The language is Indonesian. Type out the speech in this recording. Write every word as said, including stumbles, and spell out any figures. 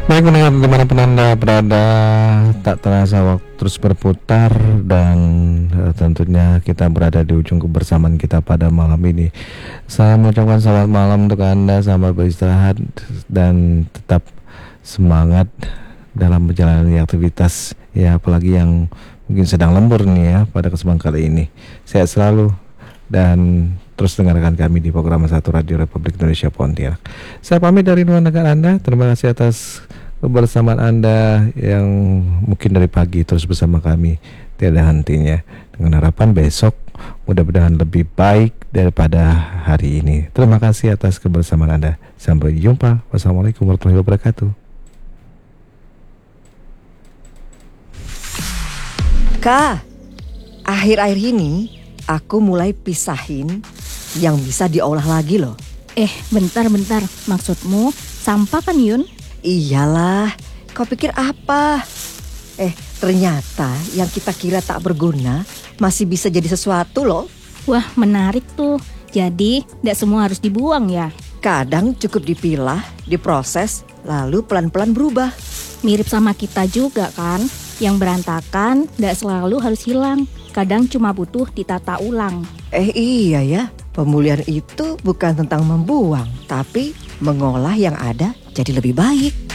Baik pendengar dimanapun Anda berada, tak terasa waktu terus berputar dan uh, tentunya kita berada di ujung kebersamaan kita pada malam ini. Saya mengucapkan selamat malam untuk Anda, selamat beristirahat dan tetap semangat dalam menjalani aktivitas ya, apalagi yang mungkin sedang lembur nih ya pada kesempatan kali ini. Sehat selalu dan terus dengarkan kami di program satu Radio Republik Indonesia Pontianak. Saya pamit dari ruang negara Anda. Terima kasih atas kebersamaan Anda yang mungkin dari pagi terus bersama kami tiada hentinya. Dengan harapan besok mudah-mudahan lebih baik daripada hari ini. Terima kasih atas kebersamaan Anda. Sampai jumpa. Wassalamualaikum warahmatullahi wabarakatuh. Kak, akhir-akhir ini aku mulai pisahin yang bisa diolah lagi loh. Eh, bentar-bentar. Maksudmu sampah kan, Yun? Iyalah, kau pikir apa? Eh, ternyata yang kita kira tak berguna masih bisa jadi sesuatu loh. Wah, menarik tuh. Jadi, tidak semua harus dibuang ya? Kadang cukup dipilah, diproses, lalu pelan-pelan berubah. Mirip sama kita juga kan? Yang berantakan tidak selalu harus hilang. Kadang cuma butuh ditata ulang. Eh iya ya, pemulihan itu bukan tentang membuang, tapi mengolah yang ada jadi lebih baik.